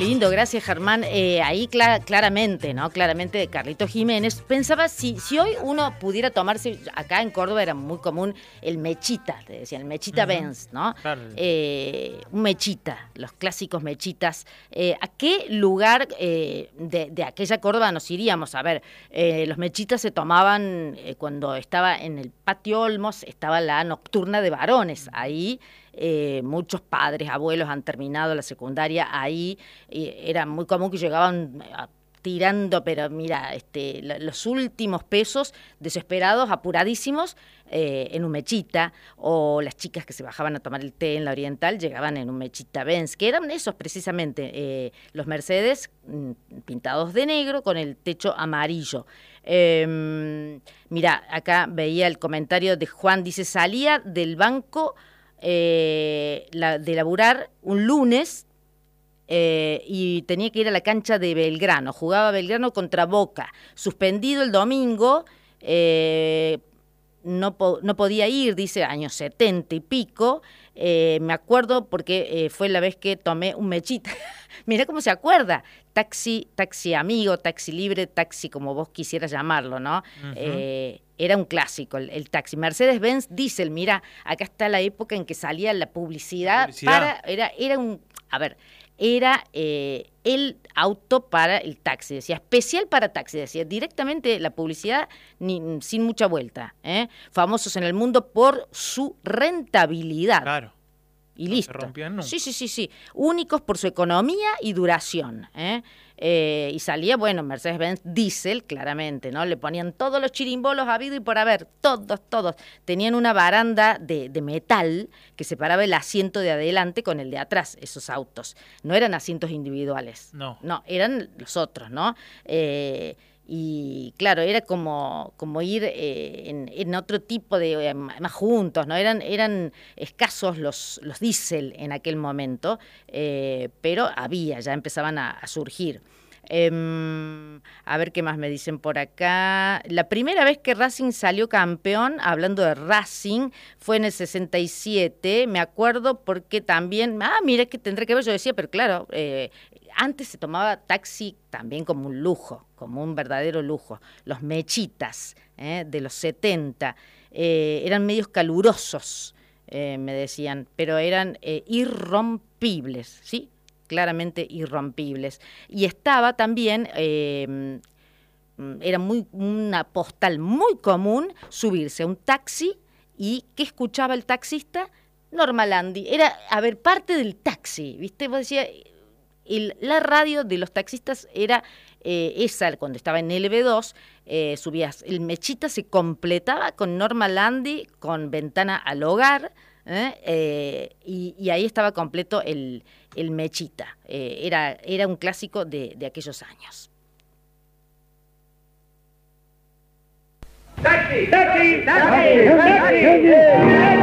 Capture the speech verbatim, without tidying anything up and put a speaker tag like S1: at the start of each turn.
S1: lindo, gracias Germán. Eh, ahí cl- claramente, ¿no? Claramente de Carlitos Jiménez. Pensaba si, si hoy uno pudiera tomarse, acá en Córdoba era muy común el mechita, te decían, el mechita uh-huh. Benz, ¿no?
S2: Claro.
S1: Eh, un mechita, los clásicos mechitas. Eh, ¿A qué lugar eh, de, de aquella Córdoba nos iríamos? A ver, eh, los mechitas se tomaban eh, cuando estaba en el Patio Olmos, estaba la nocturna de varones, ahí. Eh, muchos padres, abuelos han terminado la secundaria ahí, eh, era muy común que llegaban a, tirando, pero mira, este, la, los últimos pesos, desesperados, apuradísimos, eh, en un mechita, o las chicas que se bajaban a tomar el té en la Oriental llegaban en un mechita Benz, que eran esos precisamente, eh, los Mercedes mm, pintados de negro con el techo amarillo. Eh, mira, acá veía el comentario de Juan, dice, salía del banco Eh, la, de laburar un lunes eh, y tenía que ir a la cancha de Belgrano, jugaba Belgrano contra Boca, suspendido el domingo, eh, no, po- no podía ir, dice, años setenta y pico, eh, me acuerdo porque eh, fue la vez que tomé un mechita, mirá cómo se acuerda, taxi, taxi amigo, taxi libre, taxi como vos quisieras llamarlo, ¿no? Uh-huh. Eh, era un clásico, el, el taxi. Mercedes-Benz Diesel, mira, acá está la época en que salía la publicidad, la publicidad. para, era, era un, a ver, era eh, el auto para el taxi, decía, especial para taxi, decía, directamente la publicidad ni, sin mucha vuelta, ¿eh? Famosos en el mundo por su rentabilidad.
S2: Claro.
S1: Y
S2: no
S1: listo.
S2: Se rompían nunca.
S1: Sí, sí, sí, sí. Únicos por su economía y duración, ¿eh? Eh, y salía, bueno, Mercedes-Benz Diesel, claramente, ¿no? Le ponían todos los chirimbolos habido y por haber, todos, todos. Tenían una baranda de, de metal que separaba el asiento de adelante con el de atrás, esos autos. No eran asientos individuales.
S2: No.
S1: No, eran los otros, ¿no? Eh... Y claro, era como, como ir eh, en, en otro tipo de, eh, más juntos, ¿no? Eran, eran escasos los, los diésel en aquel momento, eh, pero había, ya empezaban a, a surgir. Eh, a ver qué más me dicen por acá. La primera vez que Racing salió campeón, hablando de Racing, fue en el sesenta y siete, me acuerdo porque también, ah, mira que tendré que ver, yo decía, pero claro, eh, antes se tomaba taxi también como un lujo, como un verdadero lujo. Los mechitas eh, de los setenta eh, eran medios calurosos, eh, me decían, pero eran eh, irrompibles, ¿sí? Claramente irrompibles. Y estaba también, eh, era muy una postal muy común subirse a un taxi y ¿qué escuchaba el taxista? Norma Landi. Era, a ver, parte del taxi, ¿viste? Vos decías... El, la radio de los taxistas era eh, esa, cuando estaba en L B dos, eh, subías, el mechita se completaba con Norma Landi, con Ventana al Hogar, ¿eh? Eh, y, y ahí estaba completo el, el mechita. Eh, era, era un clásico de, de aquellos años.
S3: ¡Taxi! ¡Taxi! ¡Taxi! ¡Taxi! ¡Taxi!